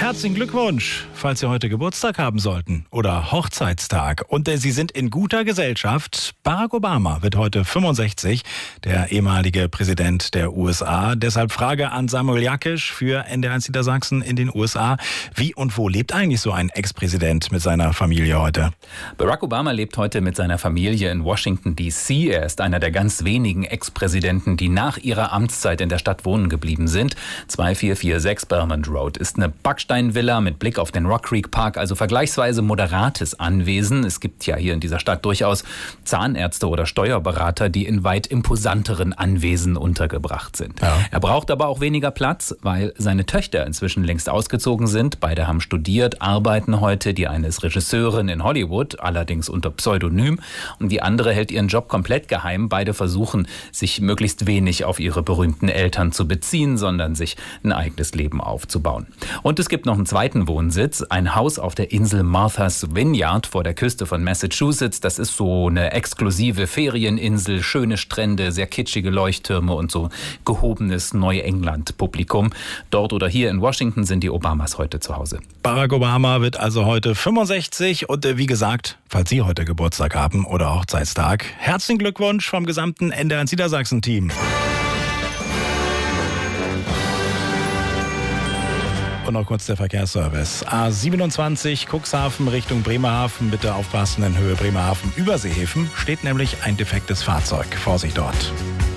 Herzlichen Glückwunsch, falls Sie heute Geburtstag haben sollten oder Hochzeitstag. Und Sie sind in guter Gesellschaft. Barack Obama wird heute 65, der ehemalige Präsident der USA. Deshalb Frage an Samuel Jakisch für NDR1 Niedersachsen in den USA. Wie und wo lebt eigentlich so ein Ex-Präsident mit seiner Familie heute? Barack Obama lebt heute mit seiner Familie in Washington, D.C. Er ist einer der ganz wenigen Ex-Präsidenten, die nach ihrer Amtszeit in der Stadt wohnen geblieben sind. 2446 Belmont Road ist eine Backsteinvilla mit Blick auf den Rock Creek Park, also vergleichsweise moderates Anwesen. Es gibt ja hier in dieser Stadt durchaus Zahnärzte oder Steuerberater, die in weit imposanteren Anwesen untergebracht sind. Ja. Er braucht aber auch weniger Platz, weil seine Töchter inzwischen längst ausgezogen sind. Beide haben studiert, arbeiten heute. Die eine ist Regisseurin in Hollywood, allerdings unter Pseudonym. Und die andere hält ihren Job komplett geheim. Beide versuchen, sich möglichst wenig auf ihre berühmten Eltern zu beziehen, sondern sich ein eigenes Leben aufzubauen. Und es gibt noch einen zweiten Wohnsitz, ein Haus auf der Insel Martha's Vineyard vor der Küste von Massachusetts. Das ist so eine exklusive Ferieninsel, schöne Strände, sehr kitschige Leuchttürme und so gehobenes Neuengland-Publikum. Dort oder hier in Washington sind die Obamas heute zu Hause. Barack Obama wird also heute 65 und wie gesagt, falls Sie heute Geburtstag haben oder Hochzeitstag, herzlichen Glückwunsch vom gesamten NDR1 Niedersachsen-Team. Und noch kurz der Verkehrsservice. A27 Cuxhaven Richtung Bremerhaven. Bitte aufpassen in Höhe Bremerhaven Überseehäfen. Steht nämlich ein defektes Fahrzeug. Vorsicht dort.